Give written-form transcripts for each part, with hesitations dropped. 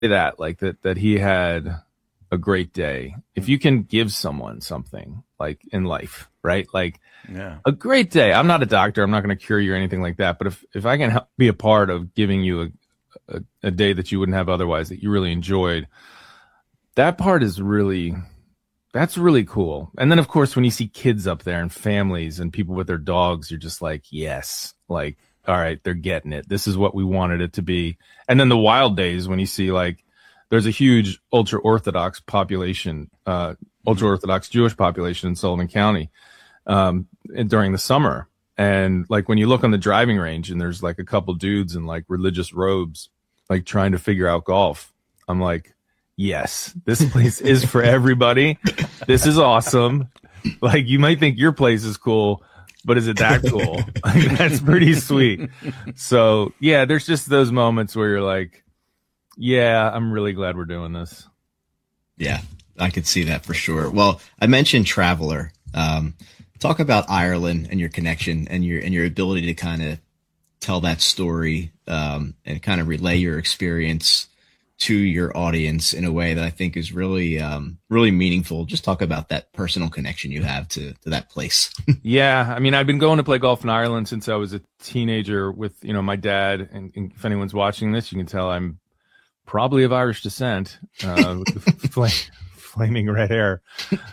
that, like that he had a great day. If you can give someone something like in life, right? Like Yeah. a great day. I'm not a doctor. I'm not going to cure you or anything like that. But if I can help be a part of giving you a day that you wouldn't have otherwise that you really enjoyed, that part is really, that's really cool. And then of course, when you see kids up there and families and people with their dogs, you're just like, yes, like, all right, they're getting it. This is what we wanted it to be. And then the wild days when you see like, there's a huge ultra Orthodox population, ultra Orthodox Jewish population in Sullivan County, during the summer. And like when you look on the driving range and there's like a couple dudes in like religious robes, like trying to figure out golf, I'm like, yes, this place is for everybody. This is awesome. Like you might think your place is cool, but is it that cool? Like, that's pretty sweet. So yeah, there's just those moments where you're like, yeah, I'm really glad we're doing this. Yeah, I could see that for sure. Well, I mentioned Traveler. Talk about Ireland and your connection and your ability to kind of tell that story and kind of relay your experience to your audience in a way that I think is really, really meaningful. Just talk about that personal connection you have to that place. Yeah. I mean, I've been going to play golf in Ireland since I was a teenager with, my dad. And if anyone's watching this, you can tell I'm probably of Irish descent, with the flaming red hair.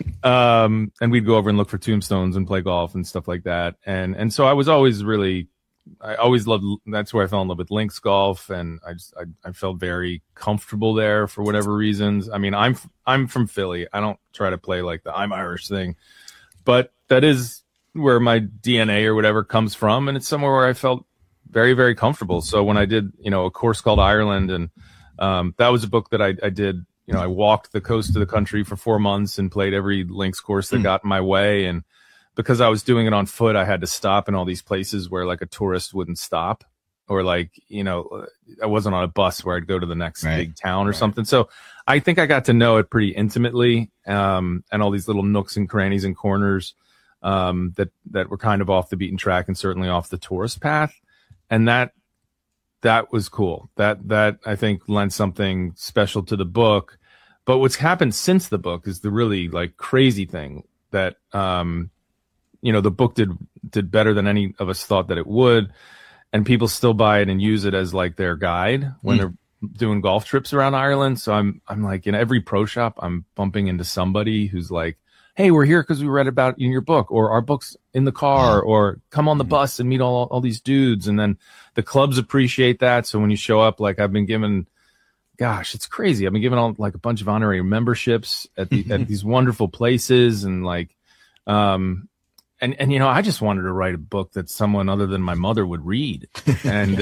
And we'd go over and look for tombstones and play golf and stuff like that. And so I was always I always loved, that's where I fell in love with links golf. And I felt very comfortable there for whatever reasons. I mean, I'm from Philly. I don't try to play like the I'm Irish thing, but that is where my DNA or whatever comes from. And it's somewhere where I felt very, very comfortable. So when I did, a course called Ireland, and that was a book that I did, I walked the coast of the country for 4 months and played every links course that got in my way. And because I was doing it on foot, I had to stop in all these places where like a tourist wouldn't stop, or like, I wasn't on a bus where I'd go to the next big town or something. So I think I got to know it pretty intimately, and all these little nooks and crannies and corners, that were kind of off the beaten track and certainly off the tourist path. And that was cool. That I think lent something special to the book. But what's happened since the book is the really like crazy thing that, the book did better than any of us thought that it would. And people still buy it and use it as like their guide when they're doing golf trips around Ireland. So I'm like, in every pro shop, I'm bumping into somebody who's like, hey, we're here because we read about in your book, or our book's in the car, or come on the bus and meet all these dudes. And then the clubs appreciate that. So when you show up, like I've been given, gosh, it's crazy. I've been given all like a bunch of honorary memberships at these wonderful places. And like, and I just wanted to write a book that someone other than my mother would read. And,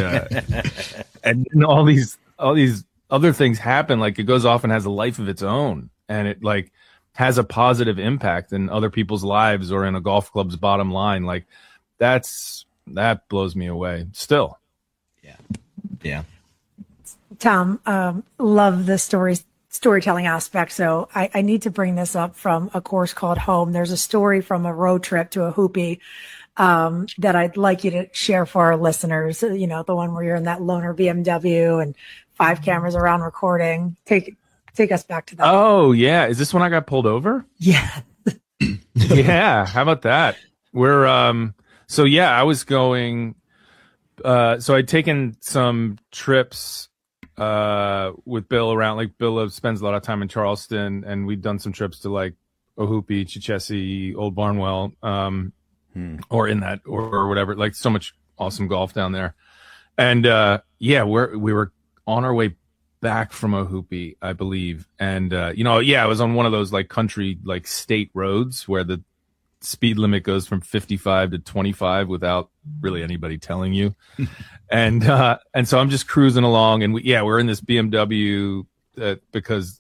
and all these other things happen. Like it goes off and has a life of its own. And it like has a positive impact in other people's lives or in a golf club's bottom line. Like that blows me away still. Yeah. Yeah. Tom, love the storytelling aspect. So I need to bring this up from a course called Home. There's a story from a road trip to a hoopie, that I'd like you to share for our listeners. The one where you're in that loaner BMW and 5 cameras around recording. Take us back to that. Oh yeah. Is this when I got pulled over? Yeah. Yeah. How about that? So yeah, I was going, so I'd taken some trips, with Bill around, like Bill spends a lot of time in Charleston, and we'd done some trips to like Ohoopee, Chichester, Old Barnwell, or in that, or whatever, like so much awesome golf down there. And, yeah, we were on our way back from Ohoopee, I believe. And, yeah, I was on one of those like country, like state roads where the speed limit goes from 55 to 25 without really anybody telling you. And so I'm just cruising along, and we're in this BMW, because,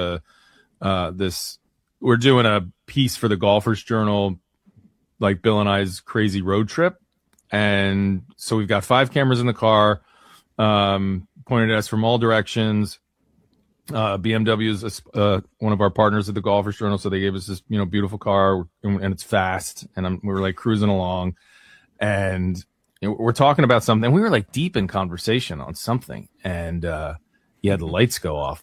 we're doing a piece for the Golfers Journal, like Bill and I's crazy road trip. And so we've got 5 cameras in the car, pointed at us from all directions. BMW is one of our partners at the Golfers Journal, so they gave us this beautiful car, and it's fast, and we were like cruising along, and we're talking about something. We were like deep in conversation on something, and you had the lights go off.